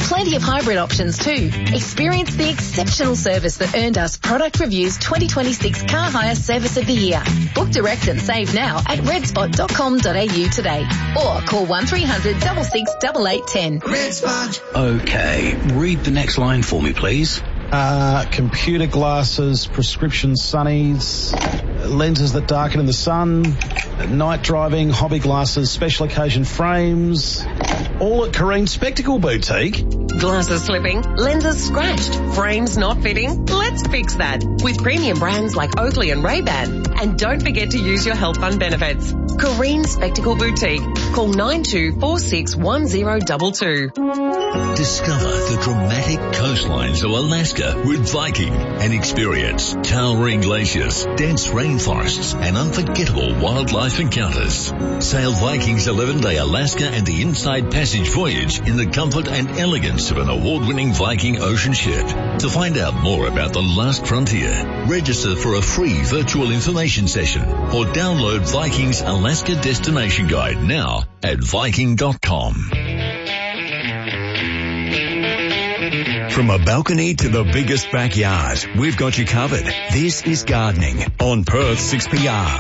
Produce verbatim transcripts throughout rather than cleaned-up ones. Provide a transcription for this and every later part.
plenty of hybrid options too. Experience the exceptional service that earned us Product Review's twenty twenty-six Car Hire Service of the Year. Book direct and save now at red spot dot com dot a u today or call one three hundred six six eight eight one zero. Red Spot. Okay, read the next line for me, please. Uh, computer glasses, prescription sunnies, lenses that darken in the sun, night driving, hobby glasses, special occasion frames, all at Careen Spectacle Boutique. Glasses slipping, lenses scratched, frames not fitting? Let's fix that with premium brands like Oakley and Ray-Ban. And don't forget to use your health fund benefits. Careen Spectacle Boutique. Call nine two four six one zero two two. Discover the dramatic coastlines of Alaska with Viking and experience towering glaciers, dense rainforests, and unforgettable wildlife encounters. Sail Viking's eleven-day Alaska and the Inside Passage voyage in the comfort and elegance of an award-winning Viking ocean ship. To find out more about the last frontier, register for a free virtual information session or download Viking's Alaska Destination Guide now at viking dot com. From a balcony to the biggest backyard, we've got you covered. This is Gardening on Perth six P R.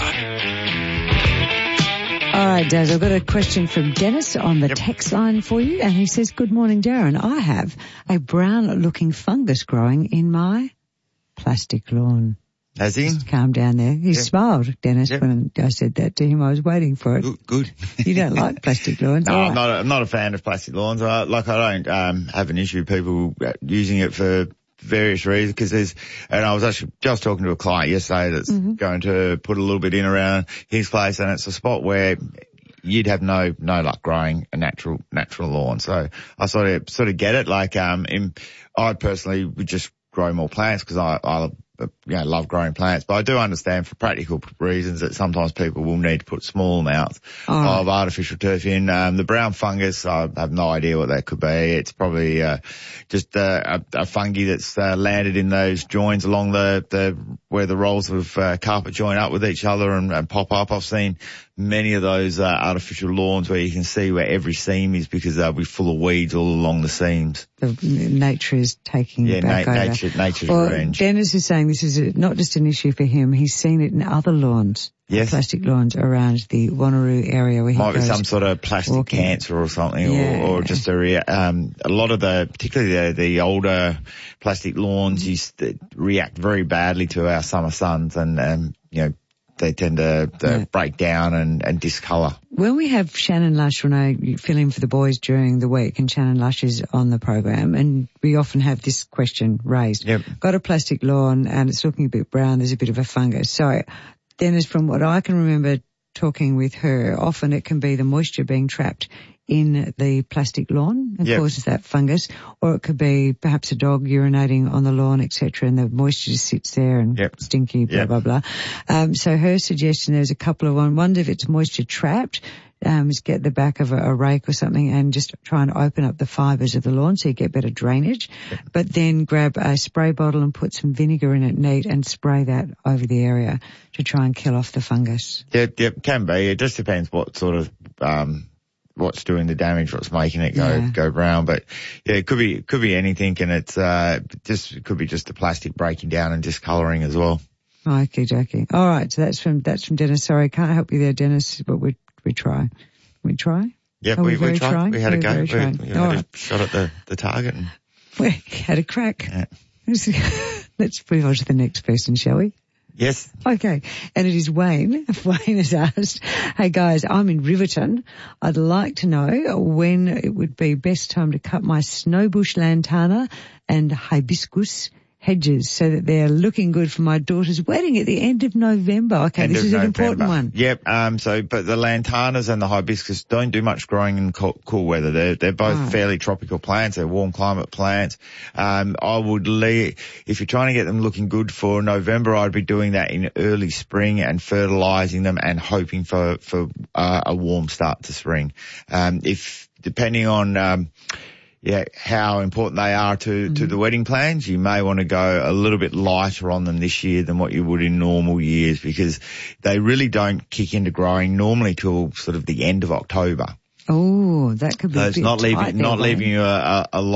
All right, Dad, I've got a question from Dennis on the yep. text line for you, and he says, good morning, Darren. I have a brown-looking fungus growing in my plastic lawn. Has he? Just calm down there. He yep. smiled, Dennis, yep. when I said that to him. I was waiting for it. Good. good. You don't like plastic lawns? No, right. I'm not, a, I'm not a fan of plastic lawns. I, like, I don't um, have an issue with people using it for various reasons, because there's, and I was actually just talking to a client yesterday that's mm-hmm. going to put a little bit in around his place, and it's a spot where you'd have no, no luck growing a natural, natural lawn. So I sort of, sort of get it. Like, um, in, I personally would just grow more plants because I, I, you know, love growing plants, but I do understand for practical reasons that sometimes people will need to put small amounts oh. of artificial turf in. Um, the brown fungus, I have no idea what that could be. It's probably, uh, just, uh, a, a fungi that's, uh, landed in those joins along the, the, where the rolls of, uh, carpet join up with each other and, and pop up. I've seen many of those, uh, artificial lawns where you can see where every seam is because they'll be full of weeds all along the seams. The nature is taking yeah, back na- over. nature, nature's well, revenge. Dennis is saying this is a, not just an issue for him. He's seen it in other lawns, yes. plastic lawns around the Wanneroo area where he might goes be some sort of plastic walking. cancer or something, yeah. or, or just a rea- um a lot of the, particularly the, the older plastic lawns, mm-hmm. used to react very badly to our summer suns, and um you know. They tend to, to yeah. break down and, and discolour. When we have Shannon Lush, Renee, you fill in for the boys during the week, and Shannon Lush is on the program, and we often have this question raised. Yep. Got a plastic lawn and it's looking a bit brown, there's a bit of a fungus. So, Dennis, from what I can remember talking with her, often it can be the moisture being trapped in the plastic lawn that yep. causes that fungus, or it could be perhaps a dog urinating on the lawn, et cetera, and the moisture just sits there and yep. stinky, blah, yep. blah, blah. Um, so her suggestion, there's a couple of one. One, if it's moisture trapped, um, is get the back of a, a rake or something and just try and open up the fibres of the lawn so you get better drainage. Yep. But then grab a spray bottle and put some vinegar in it neat and spray that over the area to try and kill off the fungus. Yep, yep, can be. It just depends what sort of, um, what's doing the damage, what's making it go, yeah. go brown. But yeah, it could be, it could be anything, and it's, uh, just, it could be just the plastic breaking down and discolouring as well. Okay, okay. All right. So that's from, that's from Dennis. Sorry, can't help you there, Dennis, but we, we try. We try? Yep, Are we, we, we tried. trying? We had We're a go. We, we trying. had All a right. shot at the, the target. And we had a crack. Yeah. Let's move on to the next person, shall we? Yes. Okay. And it is Wayne. Wayne has asked, hey guys, I'm in Riverton. I'd like to know when it would be best time to cut my snowbush lantana and hibiscus hedges so that they're looking good for my daughter's wedding at the end of November. Okay, end this is November. an important one. Yep. Um. So, but the lantanas and the hibiscus don't do much growing in cool, cool weather. They're they're both oh. fairly tropical plants. They're warm climate plants. Um. I would leave if you're trying to get them looking good for November. I'd be doing that in early spring and fertilising them and hoping for for uh, a warm start to spring. Um. If depending on um. Yeah, how important they are to, mm-hmm. to the wedding plans. You may want to go a little bit lighter on them this year than what you would in normal years, because they really don't kick into growing normally till sort of the end of October. Oh, that could be so a it's bit not tight leaving, there, not Wayne. leaving you a, a, a